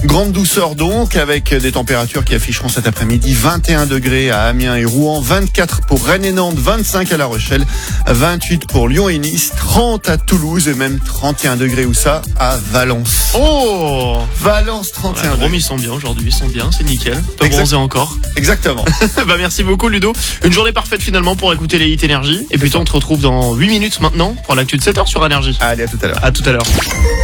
Grande douceur donc, avec des températures qui afficheront cet après-midi 21 degrés à Amiens et Rouen, 24 pour Rennes et Nantes, 25 à La Rochelle, 28 pour Lyon et Nice, 30 à Toulouse et même 31 degrés où ça à Valence. Oh, Valence 31 Rome, degrés. ils sont bien aujourd'hui, ils sont bien, c'est nickel. Peut Exact. bronzer encore. Exactement. Bah merci beaucoup Ludo. Une journée parfaite finalement pour écouter les hits énergie. Et puis toi, on te retrouve dans 8 minutes maintenant pour l'actu de 7h sur Énergie. Allez, à tout à l'heure. À tout à l'heure.